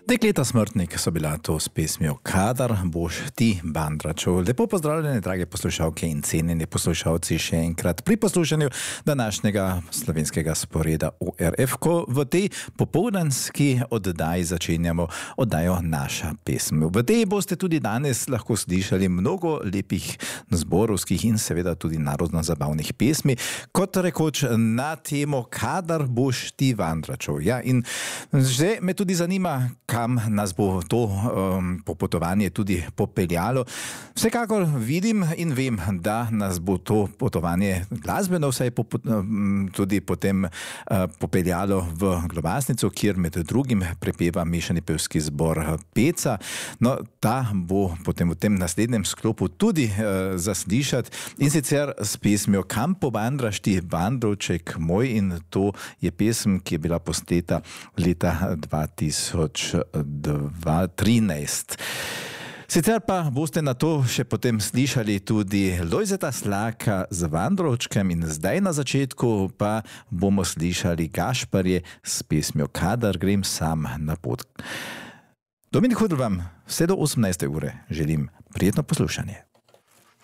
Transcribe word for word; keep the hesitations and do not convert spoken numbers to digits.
Dekleta Smrtnik so bila to s pesmijo Kadar boš ti, Bandračev. Lepo pozdravljeni, drage poslušalke in cenjeni poslušalci, še enkrat pri poslušanju današnjega slovenskega sporeda O R F, ko v tej popoldanski oddaji začenjamo oddajo Naša pesem. V tej boste tudi danes lahko slišali mnogo lepih zborovskih in seveda tudi narodno-zabavnih pesmi, kot rekoč na temo Kadar boš ti, Bandračev. Ja, in že me tudi zanima, kam nas bo to um, popotovanje tudi popeljalo. Vsekakor vidim in vem, da nas bo to potovanje glasbeno vsaj popo, um, tudi potem uh, popeljalo v Globasnico, kjer med drugim prepeva mešani pevski zbor Peca. No, ta bo potem v tem naslednjem sklopu tudi uh, zaslišati in sicer s pesmijo Kam pobandraš ti, Bandrovček moj, in to je pesem, ki je bila posneta leta dva tisoč trinajst. Sicer pa boste na to še potem slišali tudi Lojzeta Slaka z Bandrovčkem in zdaj na začetku pa bomo slišali Gašparje s pesmijo Kadar grem sam na pot. Dominik Hudl vam vse do osemnajste ure želim prijetno poslušanje.